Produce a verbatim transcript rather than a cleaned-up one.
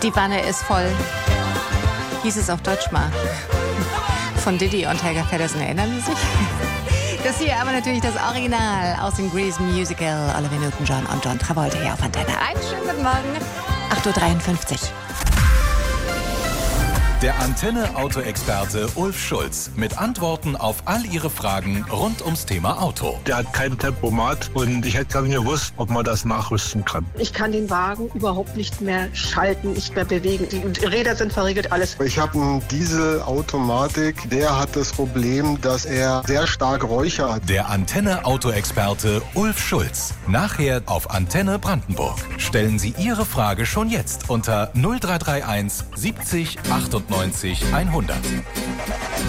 Die Wanne ist voll. Hieß es auf Deutsch mal. Von Diddy und Helga Pedersen, erinnern Sie sich? Das hier aber natürlich das Original aus dem Grease Musical. Olivia Newton-John und John Travolta hier auf Antenne eins. Schönen guten Morgen. acht Uhr dreiundfünfzig. Der Antenne-Auto-Experte Ulf Schulz mit Antworten auf all Ihre Fragen rund ums Thema Auto. Der hat kein Tempomat und ich hätte gerne gewusst, ob man das nachrüsten kann. Ich kann den Wagen überhaupt nicht mehr schalten, nicht mehr bewegen. Die Räder sind verriegelt, alles. Ich habe einen Diesel-Automatik, der hat das Problem, dass er sehr stark Räucher hat. Der Antenne-Auto-Experte Ulf Schulz. Nachher auf Antenne Brandenburg. Stellen Sie Ihre Frage schon jetzt unter null drei drei eins siebzig achtundneunzig hundert.